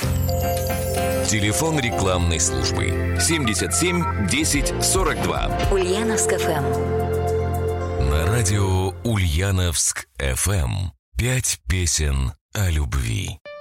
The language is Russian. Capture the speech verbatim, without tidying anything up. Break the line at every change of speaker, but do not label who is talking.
Телефон рекламной службы семьдесят семь десять сорок два.
Ульяновск эф эм.
На радио Ульяновск эф эм. Пять песен о любви.